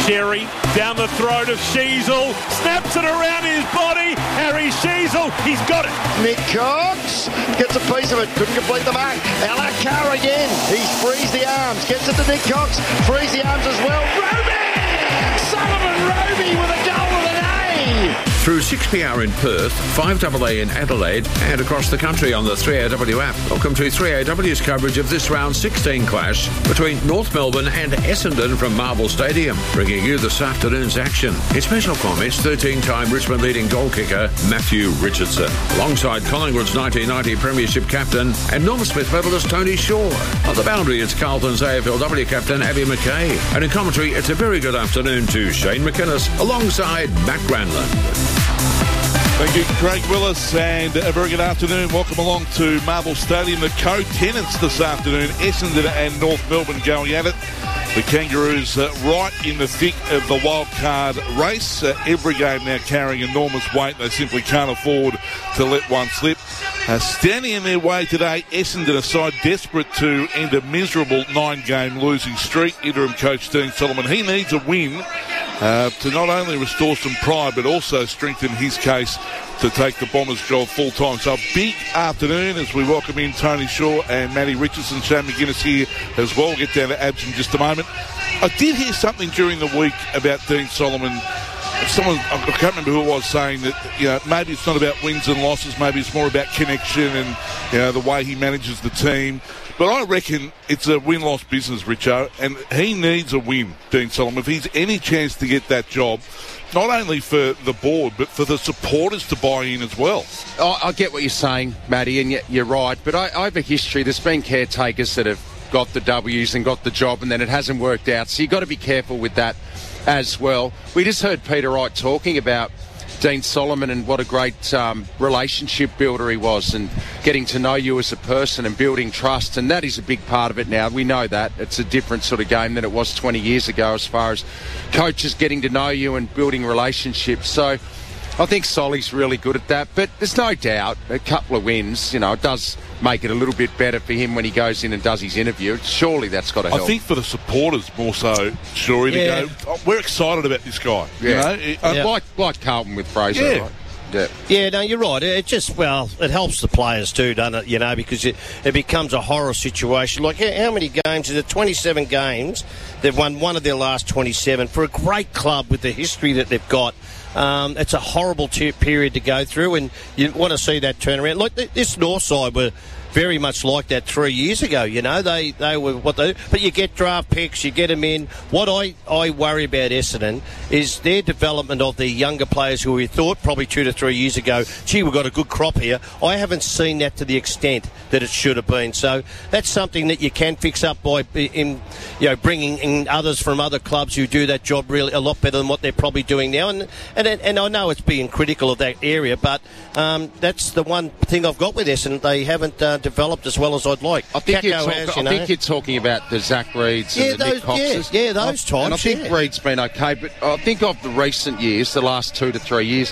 Sherry down the throat of Sheasel, snaps it around his body. Harry Sheasel, he's got it. Nick Cox gets a piece of it, couldn't complete the mark. Alakar again, he's frees the arms, gets it to Nick Cox, frees the arms as well. Roby! Solomon Roby with a goal with an A! Through 6PR in Perth, 5AA in Adelaide, and across the country on the 3AW app. Welcome to 3AW's coverage of this round 16 clash between North Melbourne and Essendon from Marvel Stadium, bringing you this afternoon's action. In special comments, 13-time Richmond leading goal kicker Matthew Richardson, alongside Collingwood's 1990 Premiership captain and Norm Smith medalist Tony Shaw. On the boundary, it's Carlton's AFLW captain Abby McKay. And in commentary, it's a very good afternoon to Shane McInnes alongside Matt Granlund. Thank you, Craig Willis, and a very good afternoon. Welcome along to Marvel Stadium. The co-tenants this afternoon, Essendon and North Melbourne going at it. The Kangaroos right in the thick of the wild card race. Every game now carrying enormous weight. They simply can't afford to let one slip. Standing in their way today, Essendon, a side desperate to end a miserable 9-game losing streak. Interim coach Dean Solomon, he needs a win to not only restore some pride but also strengthen his case to take the Bombers job full time. So a big afternoon as we welcome in Tony Shaw and Matty Richardson. Shane McInnes here as well. We'll get down to Abs in just a moment. I did hear something during the week about Dean Solomon. Someone, I can't remember who it was, saying that, maybe it's not about wins and losses, maybe it's more about connection and, the way he manages the team. But I reckon it's a win-loss business, Richo, and he needs a win, Dean Solomon, if he's any chance to get that job, not only for the board, but for the supporters to buy in as well. I get what you're saying, Matty, and you're right, but I have a history. There's been caretakers that have got the W's and got the job, and then it hasn't worked out, so you've got to be careful with that as well. We just heard Peter Wright talking about Dean Solomon and what a great relationship builder he was, and getting to know you as a person and building trust, and that is a big part of it now. We know that. It's a different sort of game than it was 20 years ago as far as coaches getting to know you and building relationships. So I think Solly's really good at that, but there's no doubt a couple of wins, it does make it a little bit better for him when he goes in and does his interview. Surely that's got to help. I think for the supporters more so, Shorey, to go, we're excited about this guy. Like Carlton with Fraser. Yeah. Right? Yeah, no, you're right. It just, it helps the players too, doesn't it? Because it becomes a horror situation. Like, how many games is it? 27 games. They've won one of their last 27. For a great club with the history that they've got, it's a horrible period to go through, and you want to see that turnaround. Like, this North side were very much like that 3 years ago. They were what they do. But you get draft picks, you get them in. What I worry about Essendon is their development of the younger players who we thought probably 2 to 3 years ago, we've got a good crop here. I haven't seen that to the extent that it should have been. So that's something that you can fix up by bringing in others from other clubs who do that job really a lot better than what they're probably doing now. And I know it's being critical of that area, but that's the one thing I've got with Essendon. They haven't developed as well as I'd like. I think you're talking about the Zach Reeds and the Nick Coxes. Yeah, those types. And I think Reed's been okay, but I think of the recent years, the last 2 to 3 years,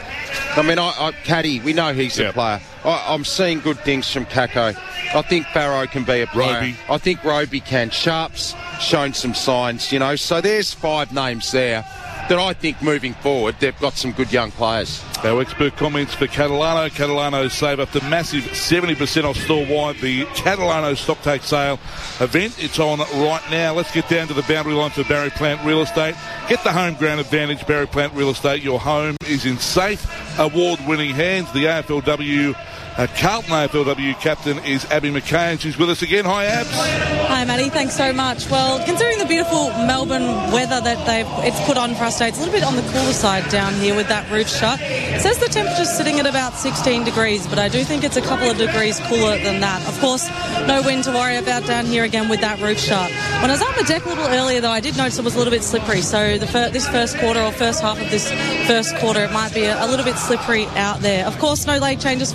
Caddy, we know he's a player. I'm seeing good things from Kako. I think Barrow can be a player. Roby. I think Roby can. Sharp's shown some signs, So there's 5 names there that I think moving forward, they've got some good young players. Our expert comments for Catalano. Catalano save up to massive 70% off store-wide. The Catalano Stocktake Sale event, it's on right now. Let's get down to the boundary line for Barry Plant Real Estate. Get the home ground advantage, Barry Plant Real Estate. Your home is in safe, award-winning hands. The AFLW Carlton AFLW captain is Abby McKay, and she's with us again. Hi, Abs. Hi, Matty. Thanks so much. Well, considering the beautiful Melbourne weather that it's put on for us today, it's a little bit on the cooler side down here with that roof shut. It says the temperature's sitting at about 16 degrees, but I do think it's a couple of degrees cooler than that. Of course, no wind to worry about down here again with that roof shut. When I was on the deck a little earlier, though, I did notice it was a little bit slippery. So this first quarter or first half of this first quarter, it might be a little bit slippery out there. Of course, no late changes for either side.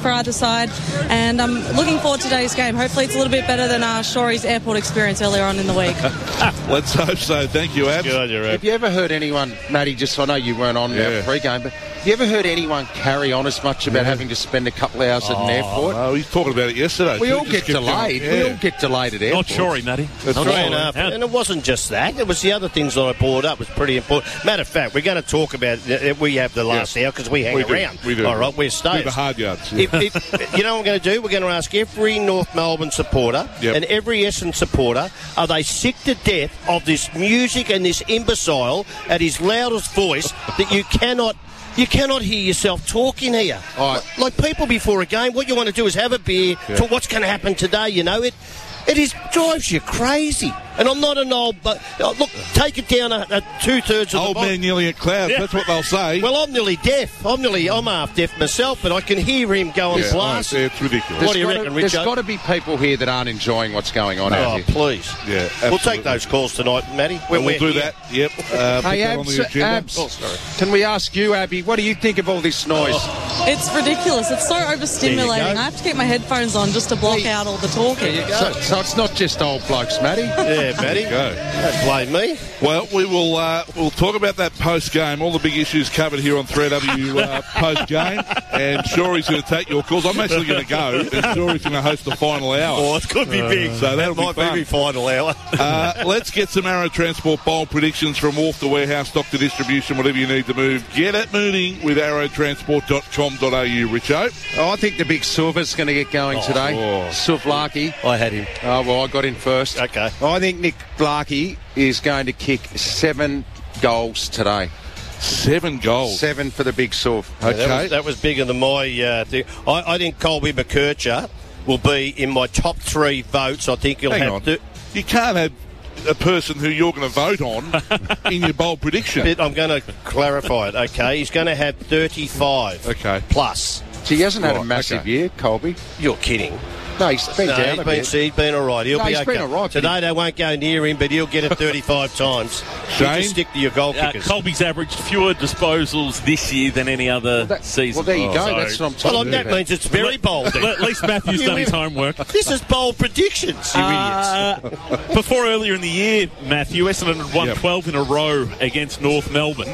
side, and I'm looking forward to today's game. Hopefully it's a little bit better than Shore's airport experience earlier on in the week. Let's hope so. Thank you, Abs. Good on you, Ab. Have you ever heard anyone, Matty, just I know you weren't on pre-game, but have you ever heard anyone carry on as much about having to spend a couple of hours at an airport? Oh, he's talking about it yesterday. We too. all Just get kept delayed. going. We all get delayed at airports. Not Shorey, Matty. That's Not right. Shorey. And it wasn't just that. It was the other things that I brought up was pretty important. Matter of fact, we're going to talk about we have the last hour because we hang around. We do. All right, we're Do stayers. the hard yards. If, you know what we're going to do? We're going to ask every North Melbourne supporter and every Essendon supporter, are they sick to death of this music and this imbecile at his loudest voice that you cannot hear yourself talking here? Like people before a game, what you want to do is have a beer, talk what's going to happen today, you know. It drives you crazy. And I'm not an old... But look, take it down a two-thirds of Old the... man yelling at clouds. That's what they'll say. Well, I'm nearly deaf. I'm half deaf myself, but I can hear him going blast. It's ridiculous. What do you reckon, There's Richo? got to be people here that aren't enjoying what's going on out Oh, here. please. Yeah, We'll absolutely. take those calls tonight, Matty. We'll do here. that. Yep. Put that on the agenda. Abs, can we ask you, Abby, what do you think of all this noise? It's ridiculous. It's so There overstimulating. you go. I have to keep my headphones on just to block out all the talking. So it's not just old blokes, Matty. Yeah, Matty. Go. Don't blame me. Well, we will we'll talk about that post-game, all the big issues covered here on 3AW post-game, and Shorey's going to take your calls. I'm actually going to go, and Shorey's going to host the final hour. Oh, it could be big. So that'll might be fun. my final hour. Let's get some Arrow Transport bowl predictions from wharf to warehouse, stock to distribution, whatever you need to move. Get it moving with arrowtransport.com.au, Richo. I think the big Silver's going to get going today. Silv Larkey. I had him. Oh, well, I got in first. Okay. I think Nick Larkey is going to kick 7 goals today. 7 goals. 7 for the big Silv. Okay. That was bigger than my thing. I think Colby McKercher will be in my top 3 votes. I think he'll Hang have on. to... You can't have a person who you're going to vote on in your bold prediction. I'm going to clarify it, okay? He's going to have 35 plus. So he hasn't had a Right, massive okay. year, Colby. You're kidding. No, he's been down a bit. He's been all right. He'll be he's okay. been all right. Today they won't go near him, but he'll get it 35 times. You Shane? just stick to your goal kickers. Colby's averaged fewer disposals this year than any other season. Well, there you go. So- That's what I'm talking Well, about. that means it's very bold. then. At least Matthew's done his homework. This is bold predictions, you idiots. Before earlier in the year, Matthew, Essendon had won Yep. 12 in a row against North Melbourne.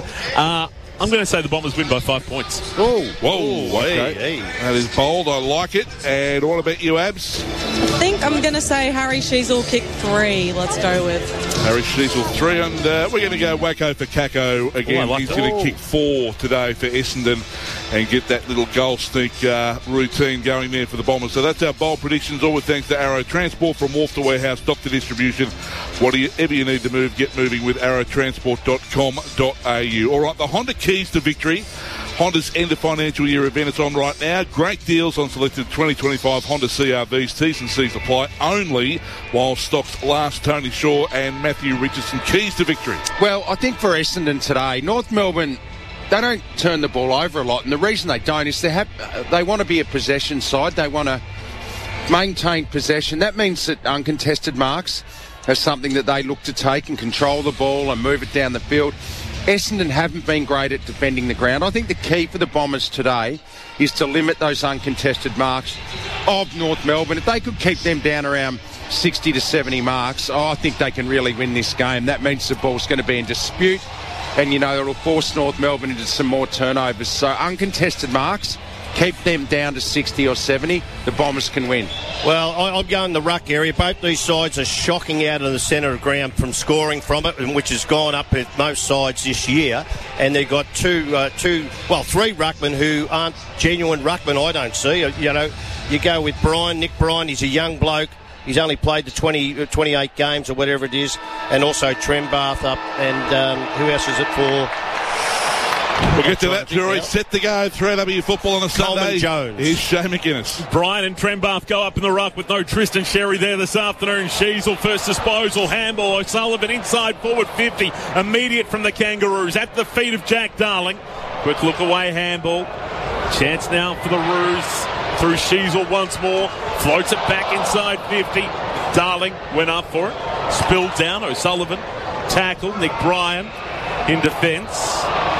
I'm going to say the Bombers win by 5 points. Oh, Whoa, okay. hey. That is bold. I like it. And what about you, Abs? I think I'm going to say Harry Sheasel kick 3. Let's go with. Harry Sheasel 3, and we're going to go wacko for Kako again. I like He's that. going to kick 4 today for Essendon and get that little goal sneak routine going there for the Bombers. So that's our bold predictions, all with thanks to Arrow Transport from wharf to warehouse, stock to distribution. Whatever you need to move, get moving with arrowtransport.com.au. All right, the Honda Keys to Victory. Honda's end of financial year event is on right now. Great deals on selected 2025 Honda CRVs. T's and C's apply only while stocks last. Tony Shaw and Matthew Richardson. Keys to Victory. well, I think for Essendon today, North Melbourne, they don't turn the ball over a lot, and the reason they don't is they want to be a possession side. They want to maintain possession. That means that uncontested marks are something that they look to take and control the ball and move it down the field. Essendon haven't been great at defending the ground. I think the key for the Bombers today is to limit those uncontested marks of North Melbourne. If they could keep them down around 60 to 70 marks, I think they can really win this game. That means the ball's going to be in dispute, and, you know, it'll force North Melbourne into some more turnovers. So uncontested marks, keep them down to 60 or 70, the Bombers can win. Well, I'm going the ruck area. Both these sides are shocking out of the centre of ground from scoring from it, which has gone up at most sides this year. And they've got three ruckmen who aren't genuine ruckmen, I don't see. You know, you go with Nick Bryan, he's a young bloke. He's only played the 28 games or whatever it is. And also Trembath up. And who else is it for? We'll get to that, Jury. Set to go. 3AW football on a Sunday. Coleman Jones. Here's Shane McGuinness. Brian and Trembath go up in the ruck with no Tristan Sherry there this afternoon. Sheasel first disposal, handball. O'Sullivan inside forward 50. Immediate from the Kangaroos at the feet of Jack Darling. Quick look away, handball. Chance now for the Roos. Through Sheasel once more. Floats it back inside 50. Darling went up for it. Spilled down. O'Sullivan tackled. Nick Bryan in defence.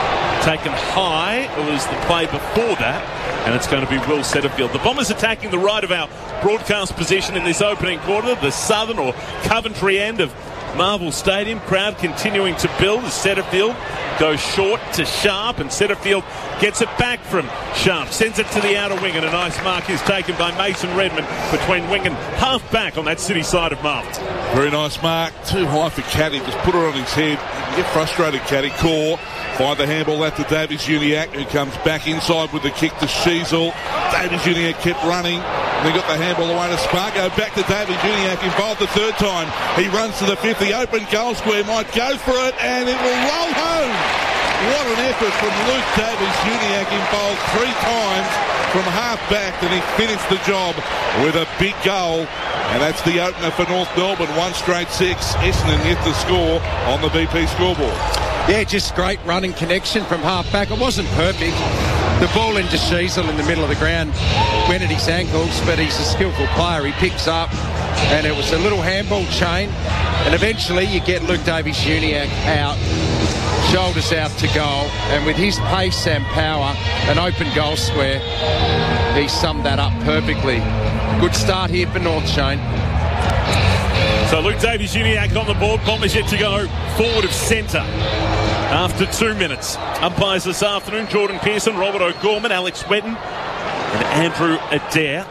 taken high. It was the play before that, and it's going to be Will Setterfield. The Bombers attacking the right of our broadcast position in this opening quarter, the southern or Coventry end of Marvel Stadium. Crowd continuing to build as Setterfield goes short to Sharp, and Setterfield gets it back from Sharp, sends it to the outer wing, and a nice mark is taken by Mason Redmond between wing and half back on that city side of Marvel. Very nice mark. Too high for Caddy. Just put it on his head. Get frustrated, Caddy. Core. Find the handball out to Davies-Uniacke, who comes back inside with the kick to Sheasel. Davies-Uniacke kept running. They got the handball away to Spargo. Back to Davies-Uniacke, involved the third time. He runs to the 50. Open goal square. Might go for it, and it will roll home. What an effort from Luke Davies-Uniacke, involved 3 times from half back, and he finished the job with a big goal. And that's the opener for North Melbourne. 1 straight 6. Essendon yet to score on the BP scoreboard. Yeah, just great running connection from half back. It wasn't perfect. The ball into Sheasel in the middle of the ground went at his ankles, but he's a skillful player. He picks up, and it was a little handball chain, and eventually you get Luke Davies-Uniacke out, shoulders out to goal, and with his pace and power, an open goal square, he summed that up perfectly. Good start here for North, Shane. So Luke Davies-Uniacke on the board. Bombers yet to go forward of centre after 2 minutes. Umpires this afternoon: Jordan Pearson, Robert O'Gorman, Alex Wetton and Andrew Adair.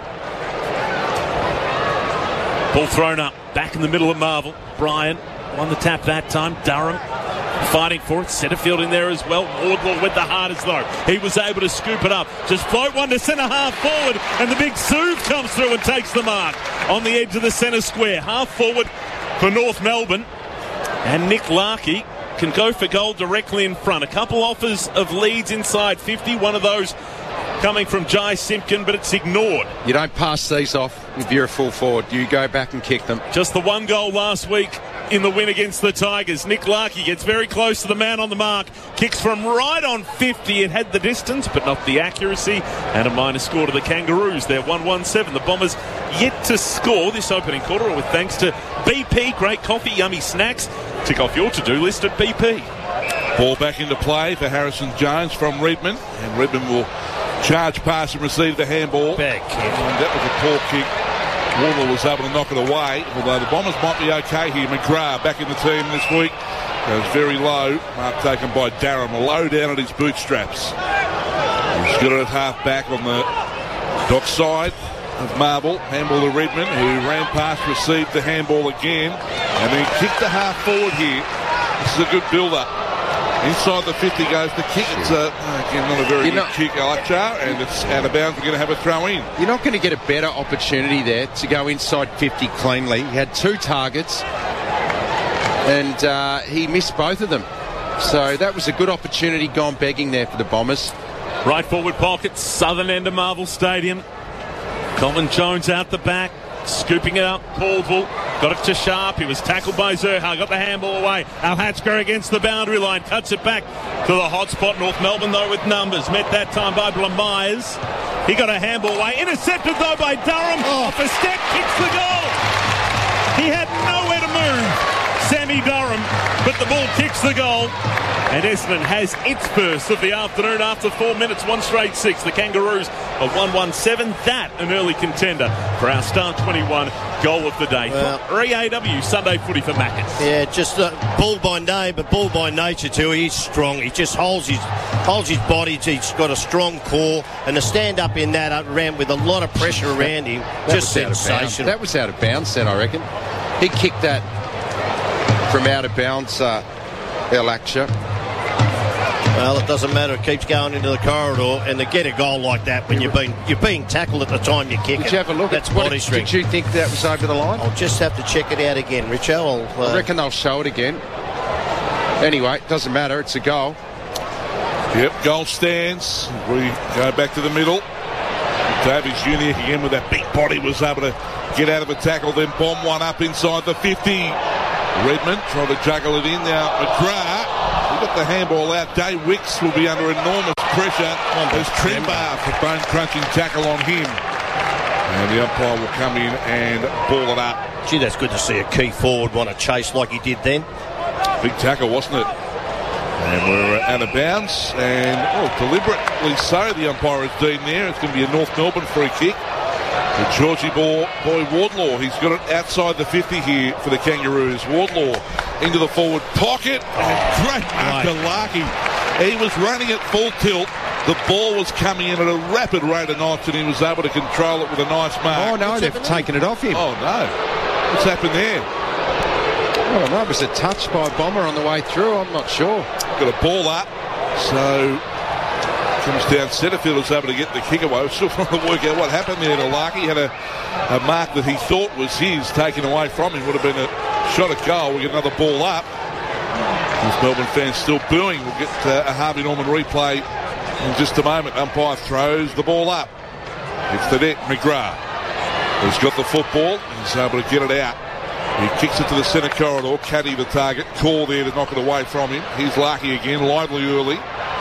Ball thrown up back in the middle of Marvel. Bryan won the tap that time. Durham fighting for it. Setterfield in there as well. Wardlaw with the hardest though. He was able to scoop it up. Just float one to centre half forward, and the big Suv comes through and takes the mark on the edge of the centre square. Half forward for North Melbourne, and Nick Larkey can go for goal directly in front. A couple offers of leads inside 50. One of those coming from Jai Simpkin, but it's ignored. You don't pass these off if you're a full forward. You go back and kick them. Just the 1 goal last week in the win against the Tigers. Nick Larkey gets very close to the man on the mark. Kicks from right on 50. It had the distance, but not the accuracy. And a minus score to the Kangaroos. They're 1-1-7. The Bombers yet to score this opening quarter, with thanks to BP. Great coffee, yummy snacks. Tick off your to-do list at BP. Ball back into play for Harrison Jones from Redmond. And Redmond will charge past and receive the handball. Bad kick. And that was a poor kick. Wardlaw was able to knock it away, although the Bombers might be okay here. McGrath back in the team this week. Goes very low. Mark taken by Durham. Low down at his bootstraps. He's got it at half back on the dock side of Marvel. Handball to Redmond, who ran past, received the handball again, and then kicked the half forward here. This is a good build-up. Inside the 50 goes the kick. It's again not a very good kick, Alachar, and it's out of bounds. We're going to have a throw in. You're not going to get a better opportunity there to go inside 50 cleanly. He had 2 targets, and he missed both of them. So that was a good opportunity gone begging there for the Bombers. Right forward pocket, southern end of Marvel Stadium. Colin Jones out the back, scooping it up. Caldwell got it to Sharp. He was tackled by Zerha. Got the handball away. Al-Hatchker against the boundary line. Cuts it back to the hot spot. North Melbourne, though, with numbers. Met that time by Myers. He got a handball away. Intercepted, though, by Durham. Off a step, kicks the goal. He had nowhere to move, Sammy Durham, but the ball kicks the goal. And Essendon has its first of the afternoon after 4 minutes, 1 straight 6. The Kangaroos are 1-1-7. That an early contender for our Star 21 goal of the day. Well, 3AW Sunday footy for Maccas. Yeah, just bull by name, but bull by nature too. He's strong. He just holds his body. He's got a strong core, and to stand up in that ran with a lot of pressure around him, just sensational. That was out of bounds then, I reckon. He kicked that from out of bounds, Al-Hatchker. Well, it doesn't matter. It keeps going into the corridor, and to get a goal like that when you're being tackled at the time you kick it. Did you have a look? That's body strength. Did you think that was over the line? I'll just have to check it out again, Richo. I reckon they'll show it again. Anyway, it doesn't matter. It's a goal. Yep, goal stands. We go back to the middle. Davies-Uniacke again with that big body was able to get out of a tackle, then bomb one up inside the 50. Redmond trying to juggle it in now. McGrath. Got the handball out. Dave Wicks will be under enormous pressure as Trembar for bone-crunching tackle on him. And the umpire will come in and ball it up. Gee, that's good to see a key forward want to chase like he did then. Big tackle, wasn't it? And we're out of bounds, and deliberately so, the umpire has deemed there. It's going to be a North Melbourne free kick. The Georgie boy Wardlaw, he's got it outside the 50 here for the Kangaroos. Wardlaw into the forward pocket. Great mark to Larky. He was running at full tilt. The ball was coming in at a rapid rate of knots, and he was able to control it with a nice mark. Oh, no, they've taken it off him. Oh, no. What's happened there? Oh, no, it was a touch by Bomber on the way through. I'm not sure. Got a ball up, so comes down Setterfield was able to get the kick away. We're still trying to work out what happened there to Larky. He had a mark that he thought was his taken away from him. Would have been a shot at goal. We get another ball up. These Melbourne fans still booing. We'll get a Harvey Norman replay in just a moment. Umpire throws the ball up. It's the net. McGrath has got the football. He's able to get it out. He kicks it to the centre corridor. Caddy the target. Call there to knock it away from him. Here's Larky again. Lively early.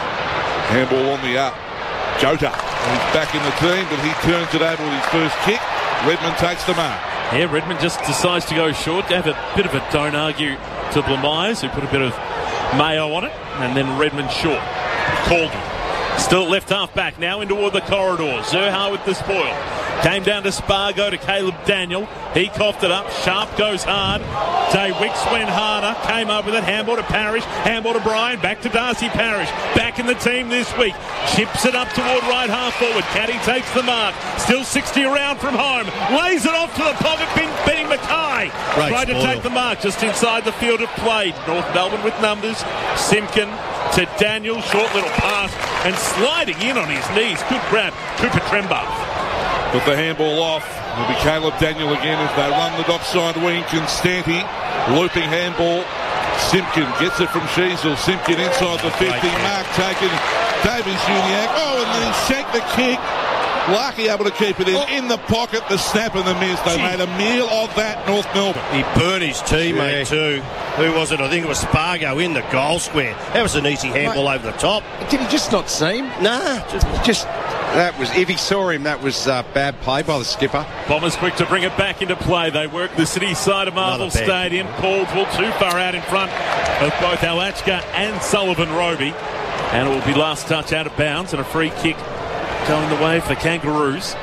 Handball on the up. Jota. He's back in the team, but he turns it over with his first kick. Redmond takes the mark. Yeah, Redmond just decides to go short. Gave a bit of a don't argue to Blamires, who put a bit of mayo on it, and then Redmond short. Called him. Still left half back now into the corridor. Zerha with the spoil. Came down to Spargo to Caleb Daniel. He coughed it up. Sharp goes hard. Day Wicks went harder. Came up with it. Handball to Parrish. Handball to Bryan. Back to Darcy Parrish. Back in the team this week. Chips it up toward right half forward. Caddy takes the mark. Still 60 around from home. Lays it off to the pocket. Benny Mackay. Tried to take the mark just inside the field of play. North Melbourne with numbers. Simpkin to Daniel. Short little pass. And sliding in on his knees. Good grab. Cooper Tremba. With the handball off, it'll be Caleb Daniel again as they run the dockside wing. Constanti, looping handball. Simpkin gets it from Sheasel. Simpkin inside the 50. Mark taken. Davies Uniacke. Oh, and then he shanked the kick. Larky able to keep it in the pocket. The snap and the miss. They made a meal of that, North Melbourne. He burnt his teammate too. Who was it? I think it was Spargo in the goal square. That was an easy handball over the top. Did he just not see him? Nah. Just that was, if he saw him, that was bad play by the skipper. Bombers quick to bring it back into play. They work the city side of Marvel Stadium. Caldwell too far out in front of both Alachka and Sullivan Roby. And it will be last touch out of bounds and a free kick going the way for the Kangaroos.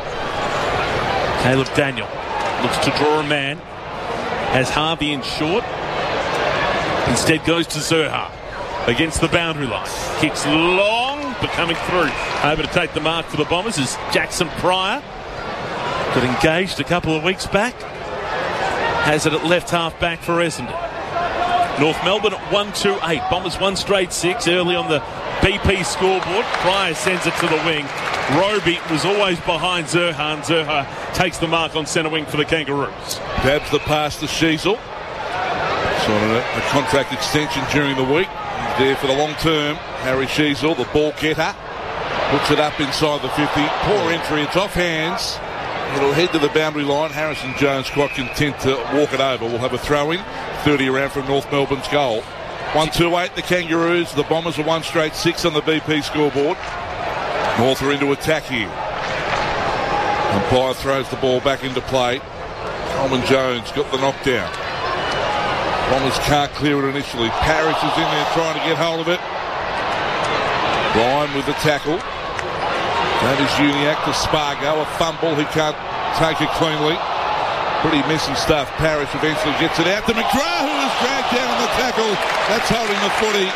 Caleb Daniel looks to draw a man. Has Harvey in short. Instead goes to Zerha against the boundary line. Kicks long, but coming through. Over to take the mark for the Bombers is Jackson Pryor. Got engaged a couple of weeks back. Has it at left half back for Essendon. North Melbourne at 1-2-8. Bombers one straight 6 early on the BP scoreboard. Pryor sends it to the wing. Roby was always behind Zerha, and Zerha takes the mark on centre wing for the Kangaroos. Dabs the pass to Sheasel. Sort of a contract extension during the week. He's there for the long term. Harry Sheasel, the ball getter, puts it up inside the 50. Poor entry. It's off hands. It'll head to the boundary line. Harrison Jones quite content to walk it over. We'll have a throw-in. 30 around from North Melbourne's goal. 1-2-8, the Kangaroos. The Bombers are one straight 6 on the BP scoreboard. North are into attack here. Umpire throws the ball back into play. Coleman Jones got the knockdown. Bombers can't clear it initially. Parrish is in there trying to get hold of it. Bryan with the tackle. That is Uniacke to Spargo. A fumble. He can't take it cleanly. Pretty messy stuff. Parrish eventually gets it out to McGrath, who is dragged down on the tackle. That's holding the footy.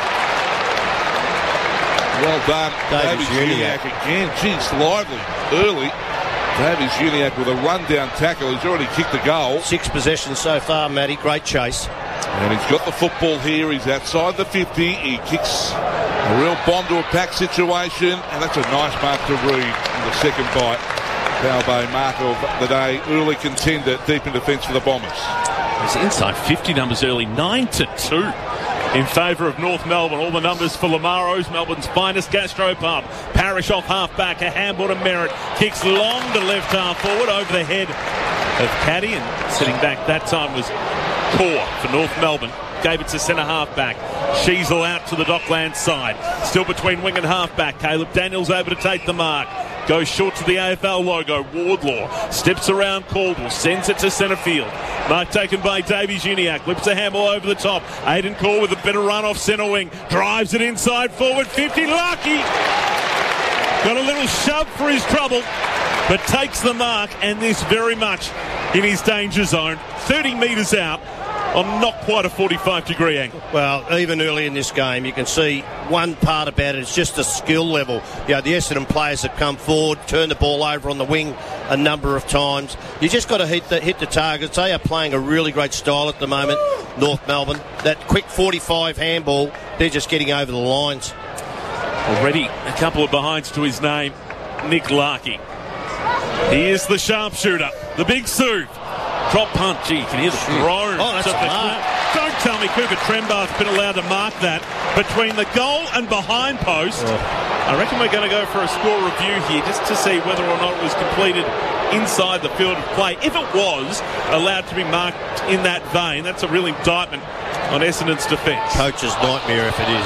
Well done. Davies Uniacke again. Geez, lively early. Davies Uniacke with a rundown tackle. He's already kicked the goal. 6 possessions so far, Matty. Great chase. And he's got the football here. He's outside the 50. He kicks a real bomb to a pack situation. And that's a nice mark to read in the second bite. Foul Bay mark of the day. Early contender deep in defence for the Bombers. He's inside 50 numbers early. 9-2 in favour of North Melbourne. All the numbers for Lamaros, Melbourne's finest gastropub. Parrish off half back. A handball to Merritt. Kicks long to left half forward over the head of Caddy. And sitting back that time was Core for North Melbourne. Gave it to centre half back. Sheasel out to the Docklands side. Still between wing and half back. Caleb Daniels over to take the mark. goes short to the AFL logo. Wardlaw steps around Caldwell, sends it to centre field. Mark taken by Davies Uniacke, whips a handball over the top. Aidan Call with a better run off centre wing, drives it inside forward 50. Larkey got a little shove for his trouble, but takes the mark, and this very much in his danger zone. 30 metres out on not quite a 45-degree angle. Well, even early in this game, you can see one part about it is just the skill level. You know, the Essendon players have come forward, turned the ball over on the wing a number of times. You just got to hit the targets. They are playing a really great style at the moment, North Melbourne. That quick 45 handball, they're just getting over the lines. Already a couple of behinds to his name, Nick Larkey. He is the sharpshooter, the big Sue. Drop punt, gee, you can hear the groan. Oh, that's a mark. Don't tell me Cooper Trembath's been allowed to mark that between the goal and behind post. I reckon we're going to go for a score review here just to see whether or not it was completed inside the field of play. If it was allowed to be marked in that vein, that's a real indictment on Essendon's defence. Coach's nightmare if it is.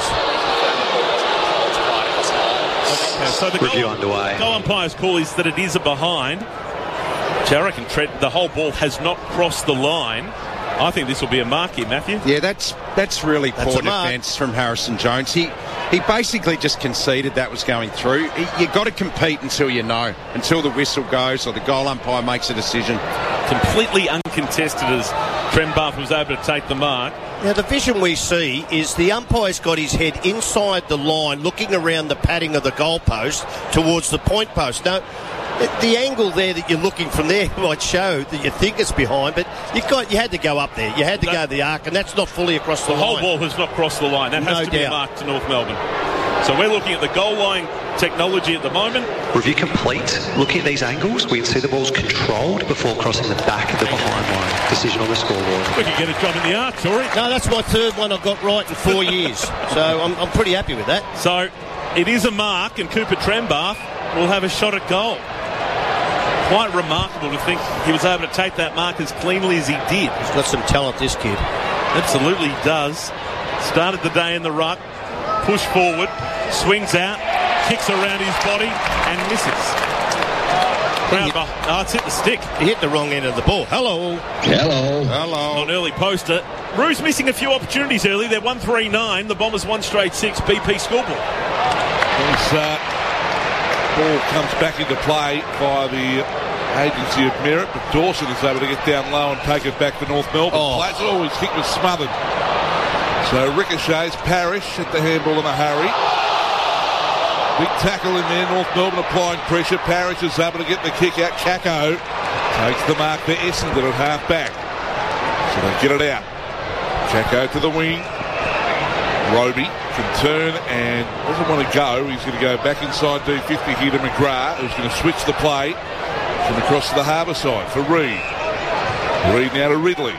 Okay, so the review underway. Goal umpire's call is that it is a behind. I reckon the whole ball has not crossed the line. I think this will be a mark here, Matthew. Yeah, that's really poor defence from Harrison Jones. He basically just conceded that was going through. You've got to compete until you know, until the whistle goes or the goal umpire makes a decision. Completely uncontested as Trembath was able to take the mark. Now, the vision we see is the umpire's got his head inside the line, looking around the padding of the goalpost towards the point post. Now, the angle there that you're looking from there might show that you think it's behind, but you had to go up there. You had to go to the arc, and that's not fully across the line. The whole ball has not crossed the line. That has to be a mark to North Melbourne. So we're looking at the goal line technology at the moment. Review complete. Looking at these angles, we can see the ball's controlled before crossing the back of the behind line. Decision on the scoreboard. We can get a job in the arc, Tory. No, that's my third one I've got right in 4 years. So I'm pretty happy with that. So it is a mark, and Cooper Trembath will have a shot at goal. Quite remarkable to think he was able to take that mark as cleanly as he did. He's got some talent, this kid. Absolutely does. Started the day in the ruck, push forward, swings out, kicks around his body and misses. It's hit the stick. He hit the wrong end of the ball. Hello. On early poster. Roos missing a few opportunities early. They're 1-3-9. The Bombers 1 straight 6. BP scoreboard. Ball comes back into play by the agency of Merritt, but Dawson is able to get down low and take it back to North Melbourne. His kick was smothered. So ricochets. Parrish at the handball in a hurry. Big tackle in there. North Melbourne applying pressure. Parrish is able to get the kick out. Kako takes the mark to Essendon at half back. So they get it out. Kako to the wing. Roby can turn and doesn't want to go. He's going to go back inside D50 here to McGrath, who's going to switch the play from across to the harbour side for Reid. Reid now to Ridley.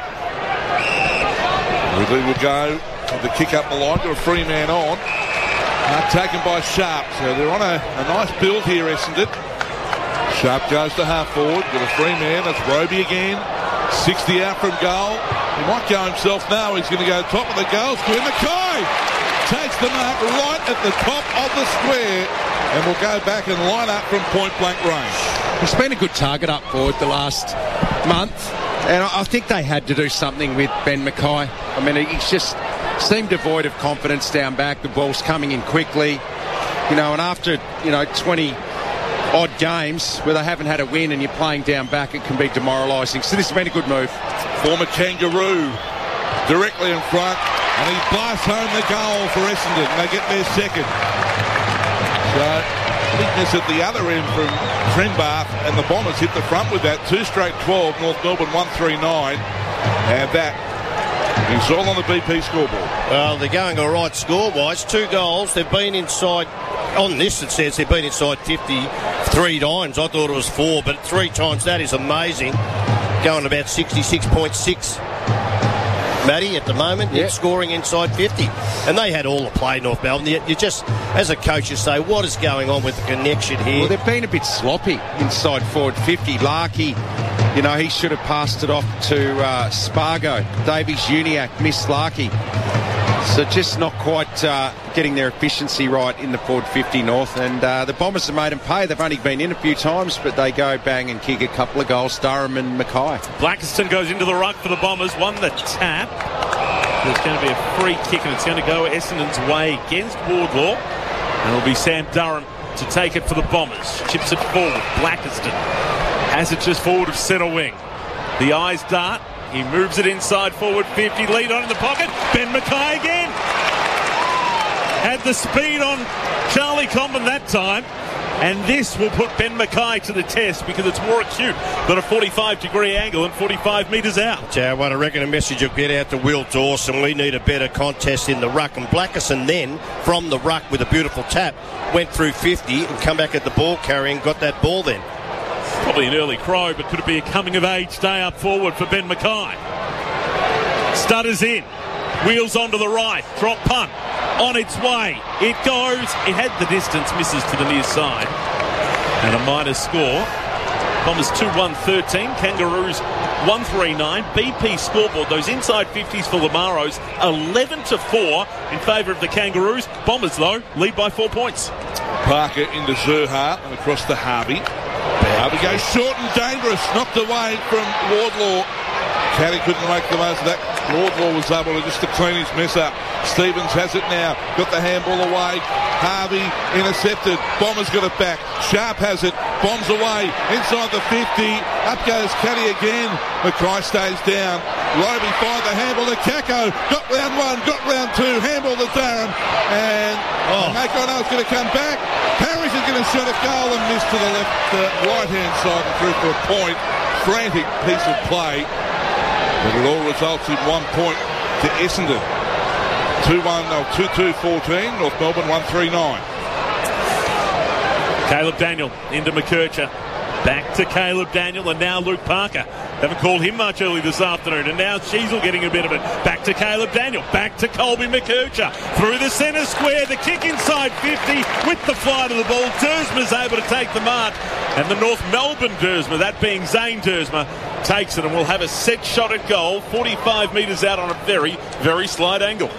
Ridley will go with the kick up the line to a free man on. Taken by Sharp. So they're on a nice build here, Essendon. Sharp goes to half forward with a free man. That's Roby again. 60 out from goal. He might go himself now. He's going to go top of the goal square. Mackay takes the mark right at the top of the square and will go back and line up from point blank range. He's been a good target up forward the last month, and I think they had to do something with Ben Mackay. I mean, he's just seemed devoid of confidence down back. The ball's coming in quickly, and after 20 odd games where they haven't had a win and you're playing down back, it can be demoralising. So this has been a good move. Former Kangaroo directly in front, and he blasts home the goal for Essendon. They get their second. So weakness at the other end from Trembath, and the Bombers hit the front with that. 2 straight 12, North Melbourne 1-3-9, and that is all on the BP scoreboard. Well, they're going all right score-wise. 2 goals. They've been inside. On this, it says they've been inside 53 times. I thought it was 4, but 3 times. That is amazing. Going about 66.6. Matty, at the moment, scoring inside 50. And they had all the play, North Melbourne. You just, as a coach, you say, what is going on with the connection here? Well, they've been a bit sloppy inside forward 50. Larkey, he should have passed it off to Spargo. Davies Uniacke missed Larkey. So just not quite getting their efficiency right in the forward 50 North, and the Bombers have made them pay. They've only been in a few times, but they go bang and kick a couple of goals. Durham and Mackay. Blackiston goes into the ruck for the Bombers, won the tap. There's going to be a free kick, and it's going to go Essendon's way against Wardlaw, and it'll be Sam Durham to take it for the Bombers. Chips it forward. Blackiston has it just forward of centre wing. The eyes dart. He moves it inside forward 50. Lead on in the pocket. Ben Mackay again. Had the speed on Charlie Comben that time. And this will put Ben Mackay to the test because it's more acute than a 45-degree angle and 45 metres out. Yeah, well, I reckon a message will get out to Will Dawson. We need a better contest in the ruck. And Blackiston then, from the ruck with a beautiful tap, went through 50 and come back at the ball carrying, got that ball then. Probably an early crow, but could it be a coming-of-age day up forward for Ben Mackay? Stutters in. Wheels onto the right. Drop punt. On its way. It goes. It had the distance. Misses to the near side. And a minus score. Bombers 2-1-13. Kangaroos 1-3-9. BP scoreboard. Those inside 50s for Lamaros. 11-4 in favour of the Kangaroos. Bombers, though, lead by 4 points. Parker into Zerha and across to Harvey. Harvey goes short and dangerous. Knocked away from Wardlaw. Caddy couldn't make the most of that. Wardlaw was able to just to clean his mess up. Stevens has it now. Got the handball away. Harvey intercepted. Bombers got it back. Sharp has it. Bombs away. Inside the 50. Up goes Caddy again. Mackay stays down. Roby fired the handball to Kako. Got round one. Got round two. Handball to Durham. And Mackay knows going to come back. Harrison going to shot a goal and miss to the left, right-hand side and through for a point. Frantic piece of play. But it all results in 1 point to Essendon. 2-2-14. North Melbourne 1-3-9. Caleb Daniel into McKercher. Back to Caleb Daniel and now Luke Parker. Haven't called him much early this afternoon. And now Sheasel getting a bit of it. Back to Caleb Daniel. Back to Colby McKercher. Through the centre square. The kick inside 50 with the flight of the ball. Dersma's able to take the mark. And the North Melbourne Dersma, that being Zane Dersma, takes it and will have a set shot at goal. 45 metres out on a very, very slight angle.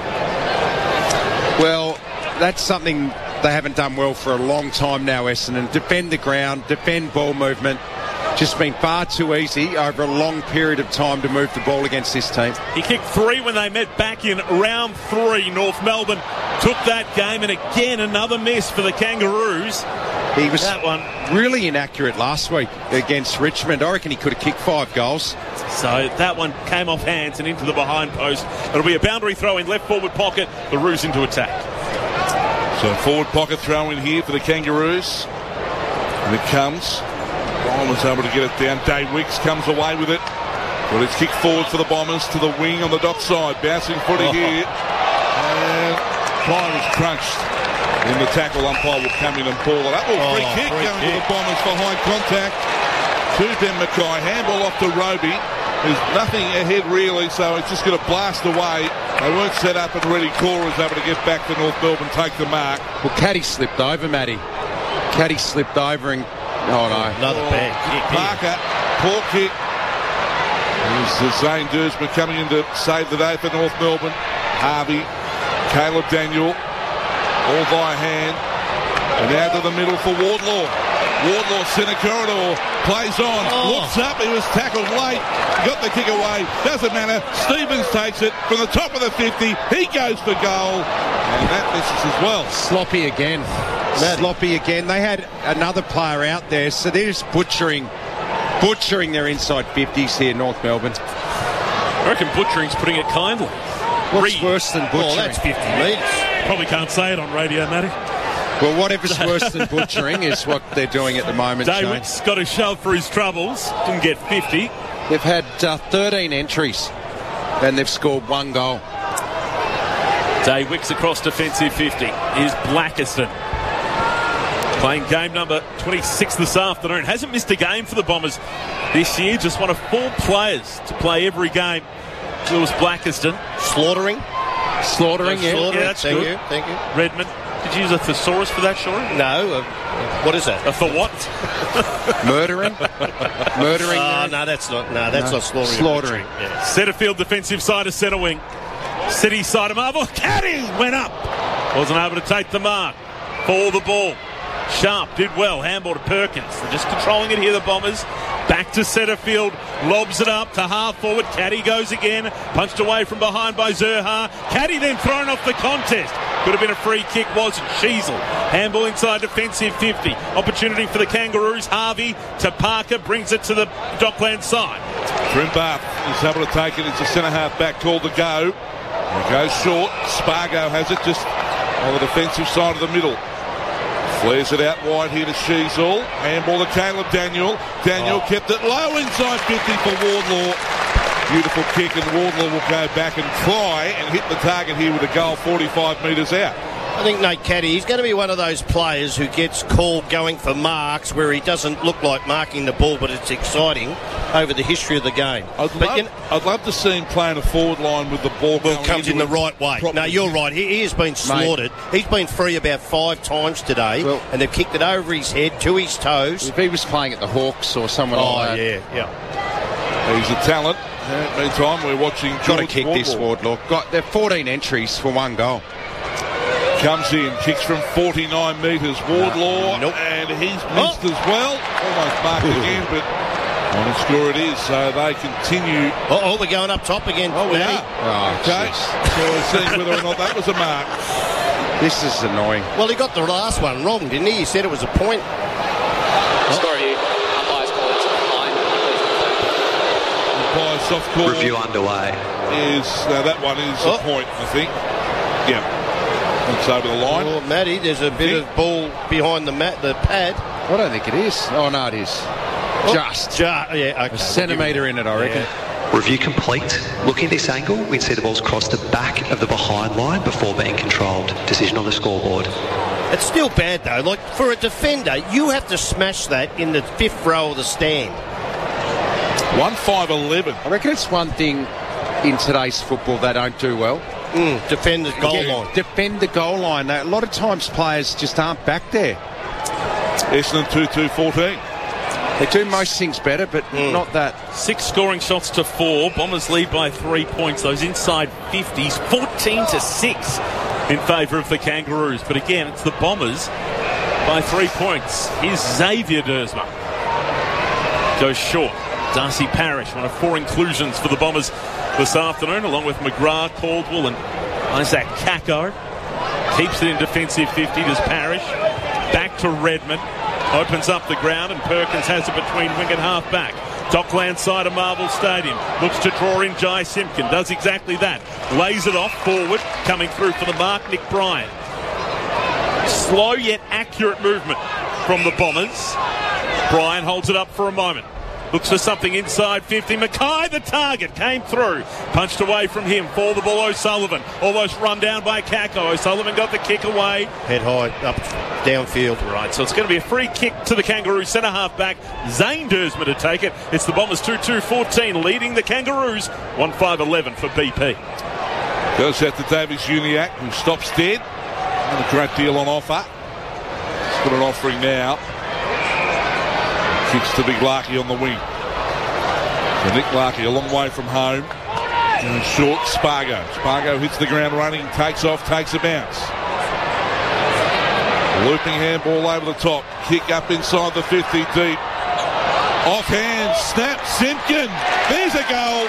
Well, that's something they haven't done well for a long time now, Essendon. Defend the ground, defend ball movement. Just been far too easy over a long period of time to move the ball against this team. He kicked 3 when they met back in round 3. North Melbourne took that game, and again another miss for the Kangaroos. He was that one really inaccurate last week against Richmond. I reckon he could have kicked 5 goals. So that one came off hands and into the behind post. It'll be a boundary throw in left forward pocket. The Roos into attack. So forward pocket throw in here for the Kangaroos. And it comes. Bombers able to get it down. Dave Wicks comes away with it. Well, it's kicked forward for the Bombers to the wing on the dock side. Bouncing footy here. And Pryor was crunched in the tackle. Umpire will come in and ball it up. Free kick going to the Bombers for high contact. To Ben Mackay. Handball off to Roby. There's nothing ahead really, so it's just going to blast away. They weren't set up and ready. Cora was able to get back to North Melbourne, take the mark. Well, Caddy slipped over, Matty. Caddy slipped over and... Oh, no. Another bad kick. Parker, poor kick. Here's Zane Dersma coming in to save the day for North Melbourne. Harvey, Caleb Daniel, all by hand. And out to the middle for Wardlaw. Wardlaw centre corridor, plays on, looks up, he was tackled late, got the kick away, doesn't matter, Stevens takes it from the top of the 50, he goes for goal, and that misses as well. Sloppy again. Sloppy again. They had another player out there, so they're just butchering their inside 50s here, North Melbourne. I reckon butchering's putting it kindly. What's worse than butchering? Well, that's 50 metres. Probably can't say it on radio, Matty. Well, whatever's worse than butchering is what they're doing at the moment, Shane. David's got a shove for his troubles. Didn't get 50. They've had 13 entries and they've scored 1 goal. Dave Wicks across defensive 50. Here's Blackiston. Playing game number 26 this afternoon. Hasn't missed a game for the Bombers this year. Just one of 4 players to play every game. Lewis Blackiston. Slaughtering, yeah. Slaughtering, That's thank good. you, thank you. Redmond. Did you use a thesaurus for that, Sean? No, what is that? For what? Murdering? No, that's not. No, that's not slaughtering. Slaughtering. Yeah. Centre field defensive side of centre wing. City side of Marvel. Caddy went up. Wasn't able to take the mark for the ball. Sharp did well. Handball to Perkins. They're just controlling it here, the Bombers. Back to centre field. Lobs it up to half forward. Caddy goes again. Punched away from behind by Zerha. Caddy then thrown off the contest. Could have been a free kick, wasn't. Sheasel. Handball inside defensive 50. Opportunity for the Kangaroos. Harvey to Parker. Brings it to the Dockland side. Trimbath is able to take it. It's a centre-half back called to go. It goes short. Spargo has it just on the defensive side of the middle. Flares it out wide here to Sheasel. Handball to Caleb Daniel. Daniel kept it low inside 50 for Wardlaw. Beautiful kick, and Wardlaw will go back and try and hit the target here with a goal 45 metres out. I think Nate Caddy, he's going to be one of those players who gets called going for marks where he doesn't look like marking the ball, but it's exciting over the history of the game. I'd love to see him playing a forward line with the ball. Well, comes in the right way. No, you're right. He has been slaughtered. Mate. He's been free about 5 times today, and they've kicked it over his head, to his toes. If he was playing at the Hawks or someone like that. yeah. He's a talent. Meantime, we're watching Got to kick this, Wardlaw. They're 14 entries for 1 goal. Comes in, kicks from 49 metres. Wardlaw, and he's missed as well. Almost marked again, but on the score it is. So they continue. We're going up top again. We are. Okay. So we're seeing whether or not that was a mark. This is annoying. Well, he got the last one wrong, didn't he? He said it was a point. Score here. Umpire's call it line. Umpire soft call. Review underway. That one is a point, I think. Yeah. It's over the line. Oh, Matty, there's a bit of ball behind the pad. I don't think it is. Oh, no, it is. A centimetre in it, I reckon. Review complete. Looking at this angle, we can see the ball's crossed the back of the behind line before being controlled. Decision on the scoreboard. It's still bad, though. Like, for a defender, you have to smash that in the 5th row of the stand. 1-5-11. I reckon it's one thing in today's football they don't do well. Defend the goal line. Defend the goal line. A lot of times players just aren't back there. Essendon 2-2-14. They do most things better, but not that. 6 scoring shots to 4. Bombers lead by 3 points. Those inside 50s, 14-6 in favour of the Kangaroos. But again, it's the Bombers by 3 points. Here's Xavier Dersma. Goes short. Darcy Parish, one of 4 inclusions for the Bombers this afternoon, along with McGrath, Caldwell and Isaac Kako. Keeps it in defensive 50. Does Parish. Back to Redmond. Opens up the ground, and Perkins has it between wing and half back. Dockland side of Marvel Stadium. Looks to draw in Jai Simpkin. Does exactly that. Lays it off forward. Coming through for the mark, Nick Bryan. Slow yet accurate movement from the Bombers. Bryan holds it up for a moment. Looks for something inside 50. Mackay, the target, came through. Punched away from him. For the ball, O'Sullivan. Almost run down by Kako. O'Sullivan got the kick away. Head high, up downfield. Right, so it's going to be a free kick to the Kangaroos centre half back. Zane Dersma to take it. It's the Bombers 2-2-14, leading the Kangaroos 1-5-11 for BP. Goes out to Davis Uniacke, who stops dead. And a great deal on offer. He's got an offering now. Kicks to Big Larky on the wing. So Nick Larky a long way from home. And short, Spargo. Spargo hits the ground running, takes off, takes a bounce. Looping handball over the top. Kick up inside the 50 deep. Offhand, snap, Simpkin. There's a goal.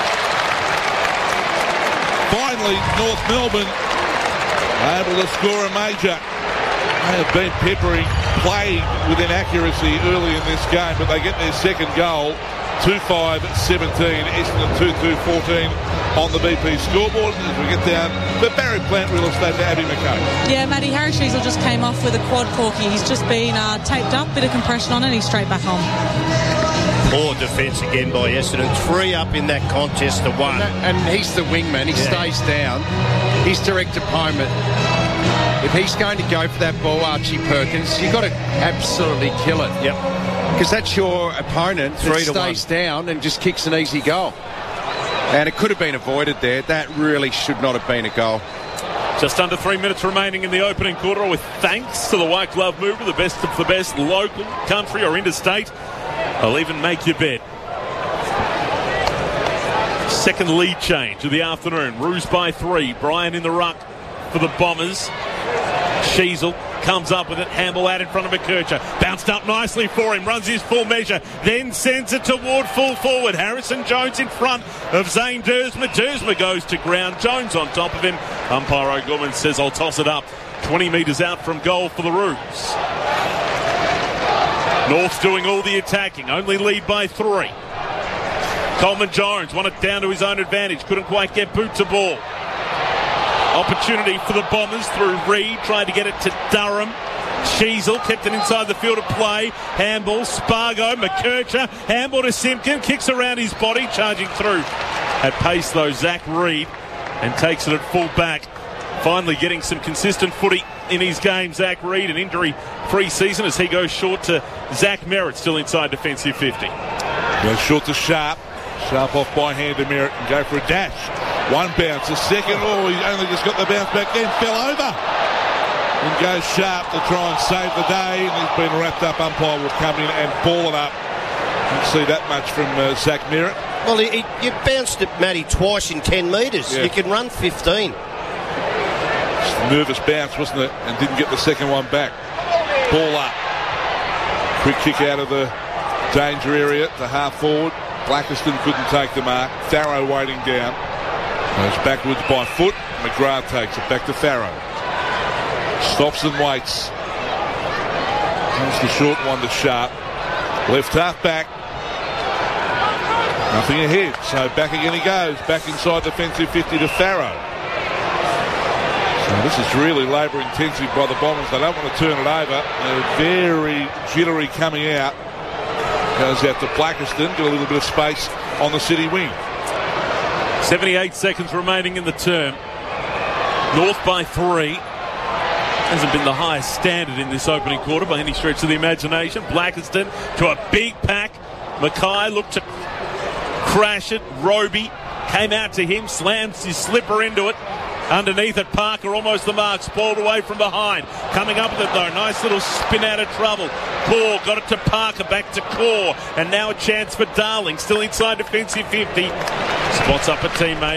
Finally, North Melbourne able to score a major. They have been peppering play with inaccuracy early in this game, but they get their second goal. 2-5-17, Essendon 2-2-14 on the BP scoreboard as we get down to Barry Plant Real Estate to Abby McKay. Yeah, Matty, Harry Sheasel just came off with a quad corky. He's just been taped up, bit of compression on, and he's straight back home. Poor defence again by Essendon. 3 up in that contest to 1. And he's the wingman. He stays down. His direct opponent. If he's going to go for that ball, Archie Perkins, you've got to absolutely kill it. Yep. Because that's your opponent that 3-1. stays down and just kicks an easy goal. And it could have been avoided there. That really should not have been a goal. Just under 3 minutes remaining in the opening quarter, with thanks to the White Glove Mover, the best of the best, local, country or interstate. I'll even make your bet. Second lead change of the afternoon. Roos by 3. Bryan in the ruck for the Bombers. Sheasel comes up with it. Hamble out in front of McKercher. Bounced up nicely for him. Runs his full measure. Then sends it toward full forward. Harrison Jones in front of Zane Dersma. Dersma goes to ground. Jones on top of him. Umpire O'Gorman says, I'll toss it up. 20 metres out from goal for the Roos. North's doing all the attacking. Only lead by 3. Coleman Jones won it down to his own advantage. Couldn't quite get boot to ball. Opportunity for the Bombers through Reid. Tried to get it to Durham. Sheasel kept it inside the field of play. Handball, Spargo, McKercher. Handball to Simpkin. Kicks around his body. Charging through at pace though, Zach Reid. And takes it at full back. Finally getting some consistent footy in his game, Zach Reid. An injury-free season as he goes short to Zach Merritt, still inside defensive 50. Goes short to Sharp. Sharp off by hand to Merritt and go for a dash. One bounce, a second. Oh, he only just got the bounce back then, fell over. And goes Sharp to try and save the day. And he's been wrapped up. Umpire will come in and ball it up. Didn't see that much from Zach Merritt. Well, you bounced it, Matty, twice in 10 metres. Yeah. You can run 15. Just a nervous bounce, wasn't it? And didn't get the second one back. Ball up. Quick kick out of the danger area to half forward. Blackiston couldn't take the mark. Farrow waiting down. Goes backwards by foot. McGrath takes it back to Farrow. Stops and waits. Comes the short one to Sharp. Left half back. Nothing ahead. So back again he goes. Back inside defensive 50 to Farrow. So this is really labour intensive by the Bombers. They don't want to turn it over. They're very jittery coming out. Goes out to Blackiston, get a little bit of space on the city wing. 78 seconds remaining in the term. North by 3. Hasn't been the highest standard in this opening quarter by any stretch of the imagination. Blackiston to a big pack. Mackay looked to crash it. Roby came out to him, slams his slipper into it. Underneath it, Parker almost the mark, spoiled away from behind. Coming up with it though, nice little spin out of trouble. Core got it to Parker, back to Core, and now a chance for Darling, still inside defensive 50. Spots up a teammate.